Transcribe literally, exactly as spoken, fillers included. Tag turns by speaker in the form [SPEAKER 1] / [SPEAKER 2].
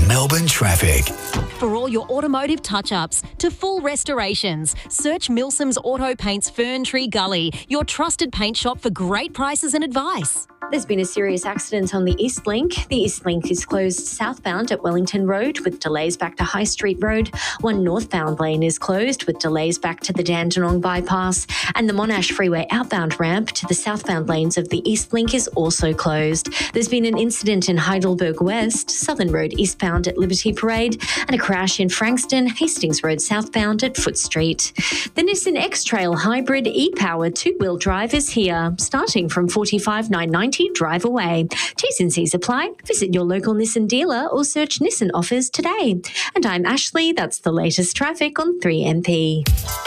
[SPEAKER 1] Melbourne traffic.
[SPEAKER 2] For all your automotive touch-ups to full restorations, search Milsom's Auto Paints Fern Tree Gully, your trusted paint shop for great prices and advice.
[SPEAKER 3] There's been a serious accident on the East Link. The East Link is closed southbound at Wellington Road with delays back to High Street Road. One northbound lane is closed with delays back to the Dandenong bypass. And the Monash Freeway outbound ramp to the southbound lanes of the East Link is also closed. There's been an incident in Heidelberg West, Southern Road eastbound at Liberty Parade, and a crash in Frankston, Hastings Road southbound at Foot Street. The Nissan X-Trail Hybrid e-Power two-wheel drive is here, starting from forty-five thousand nine hundred ninety dollars drive away. T's and C's apply. Visit your local Nissan dealer or search Nissan offers today. And I'm Ashley. That's the latest traffic on three M P.